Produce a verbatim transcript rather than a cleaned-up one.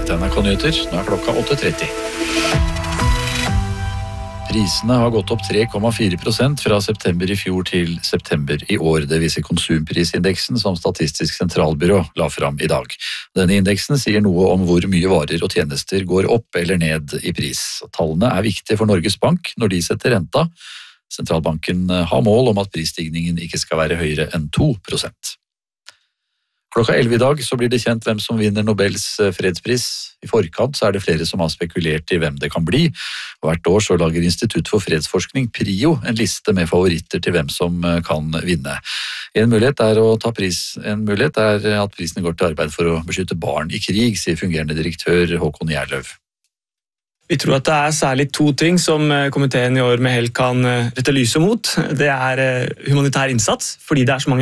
til N R K Nyheter. Nå er klokka åtte tretti. Prisene har gått opp tre komma fire prosent fra september i fjor til september i år. Det viser konsumprisindeksen som Statistisk sentralbyrå la fram i dag. Denne indeksen sier noe om hvor mye varer og tjenester går opp eller ned i pris. Tallene er viktige for Norges Bank når de setter renta. Sentralbanken har mål om at prisstigningen ikke skal være høyere enn to prosent. Klokka elleve i dag så blir det kjent hvem som vinner Nobels fredspris. I forkant så er det flere som har spekulert i hvem det kan bli. Hvert år så lager Institutt for fredsforskning, PRIO, en liste med favoritter til hvem som kan vinne. En mulighet er, å ta pris. En mulighet er at prisen går til arbeid for å beskytte barn i krig, sier fungerende direktør Håkon Gjerløv. Vi tror at det er særlig to ting som komiteen i år med hell kan rette lyset mot. Det er humanitær innsats, fordi det er så mange